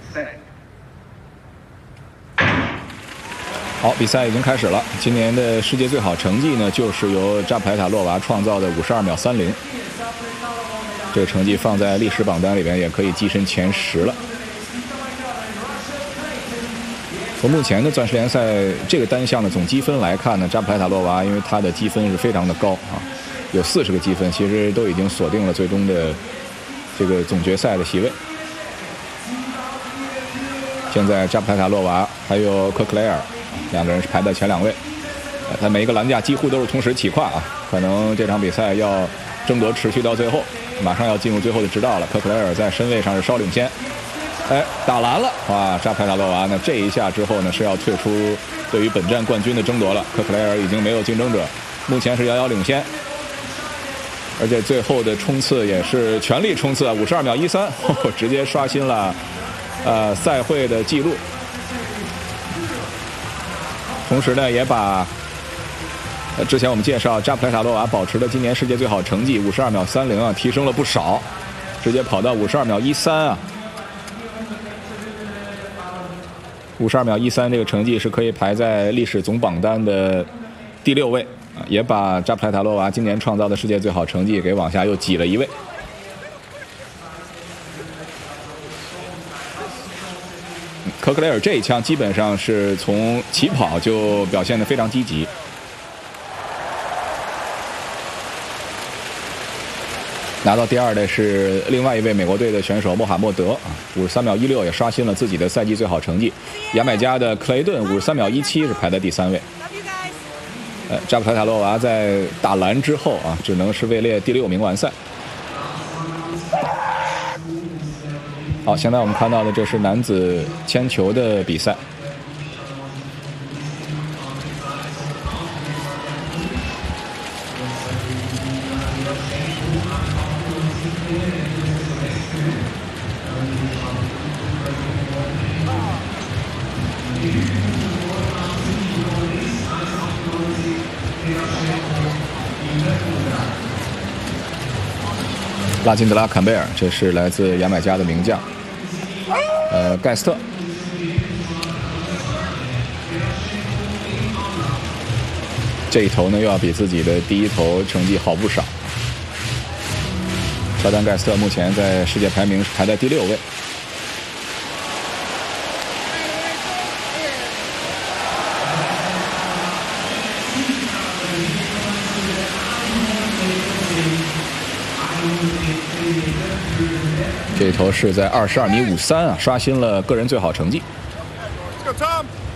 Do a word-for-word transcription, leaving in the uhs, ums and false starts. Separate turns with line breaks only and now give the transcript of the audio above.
好，比赛已经开始了。今年的世界最好成绩呢，就是由扎普莱塔洛娃创造的五十二秒三零。这个成绩放在历史榜单里边也可以跻身前十了。从目前的钻石联赛这个单项的总积分来看呢，扎普莱塔洛娃因为他的积分是非常的高啊，有四十个积分，其实都已经锁定了最终的这个总决赛的席位。现在扎普莱塔洛娃还有科克雷尔两个人是排在前两位，他每一个栏架几乎都是同时起跨啊，可能这场比赛要争夺持续到最后，马上要进入最后的直道了。科克雷尔在身位上是稍领先，哎，打蓝了，哇！扎普莱塔洛娃呢这一下之后呢是要退出对于本站冠军的争夺了，科克雷尔已经没有竞争者，目前是遥遥领先，而且最后的冲刺也是全力冲刺啊，五十二秒一三，直接刷新了呃赛会的记录。同时呢，也把呃之前我们介绍扎普莱塔洛娃保持的今年世界最好成绩五十二秒三零啊，提升了不少，直接跑到五十二秒一三啊。五十二秒一三这个成绩是可以排在历史总榜单的第六位啊，也把扎普莱塔洛娃今年创造的世界最好成绩给往下又挤了一位。科克雷尔这一枪基本上是从起跑就表现得非常积极。拿到第二的是另外一位美国队的选手穆罕默德啊，五十三秒一六也刷新了自己的赛季最好成绩。牙买加的克雷顿五十三秒一七是排在第三位。呃，扎普莱塔洛娃在打蓝之后啊，只能是位列第六名完赛。好，现在我们看到的这是男子铅球的比赛。拉金德拉坎贝尔，这是来自牙买加的名将。呃，盖斯特。这一头呢，又要比自己的第一头成绩好不少。乔丹·盖斯特目前在世界排名是排在第六位。这一头是在二十二米五三啊，刷新了个人最好成绩。